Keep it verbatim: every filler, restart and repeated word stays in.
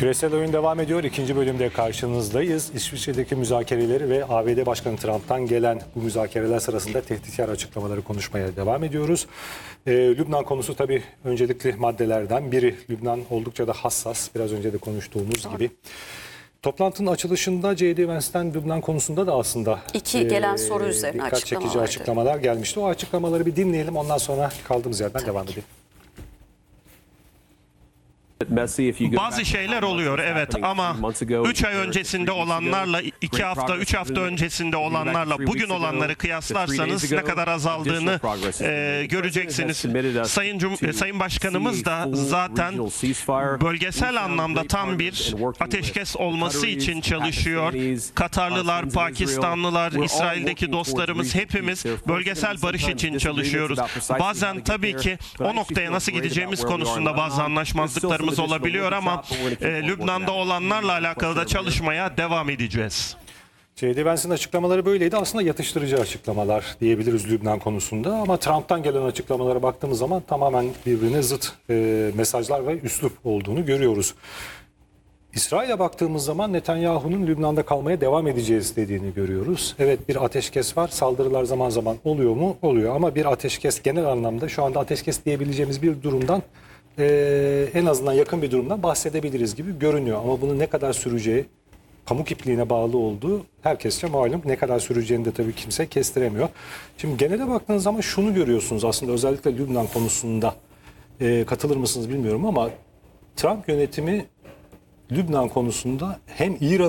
Küresel oyun devam ediyor. İkinci bölümde karşınızdayız. İsviçre'deki müzakereleri ve A B D Başkanı Trump'tan gelen bu müzakereler sırasında tehditkar açıklamaları konuşmaya devam ediyoruz. Ee, Lübnan konusu tabii öncelikli maddelerden biri. Lübnan oldukça da hassas. Biraz önce de konuştuğumuz Doğru. gibi. Toplantının açılışında J D Vance'ten Lübnan konusunda da aslında İki gelen soru e, üzerine dikkat açıklama çekici vardı. açıklamalar gelmişti. O açıklamaları bir dinleyelim. Ondan sonra kaldığımız yerden devam edelim. Bazı şeyler oluyor evet ama üç ay öncesinde olanlarla, iki hafta, üç hafta öncesinde olanlarla bugün olanları kıyaslarsanız ne kadar azaldığını e, göreceksiniz. Sayın Cum Sayın Başkanımız da zaten bölgesel anlamda tam bir ateşkes olması için çalışıyor. Katarlılar, Pakistanlılar, İsrail'deki dostlarımız hepimiz bölgesel barış için çalışıyoruz. Bazen tabii ki o noktaya nasıl gideceğimiz konusunda bazı anlaşmazlıklarımız olabiliyor ama e, Lübnan'da olanlarla alakalı da çalışmaya devam edeceğiz. J D Vance'in açıklamaları böyleydi. Aslında yatıştırıcı açıklamalar diyebiliriz Lübnan konusunda. Ama Trump'tan gelen açıklamalara baktığımız zaman tamamen birbirine zıt e, mesajlar ve üslup olduğunu görüyoruz. İsrail'e baktığımız zaman Netanyahu'nun Lübnan'da kalmaya devam edeceğiz dediğini görüyoruz. Evet, bir ateşkes var. Saldırılar zaman zaman oluyor mu? Oluyor. Ama bir ateşkes genel anlamda şu anda ateşkes diyebileceğimiz bir durumdan Ee, en azından yakın bir durumdan bahsedebiliriz gibi görünüyor. Ama bunun ne kadar süreceği, pamuk ipliğine bağlı olduğu herkesçe malum. Ne kadar süreceğini de tabii kimse kestiremiyor. Şimdi genele baktığınız zaman şunu görüyorsunuz aslında, özellikle Lübnan konusunda e, katılır mısınız bilmiyorum ama Trump yönetimi Lübnan konusunda hem İran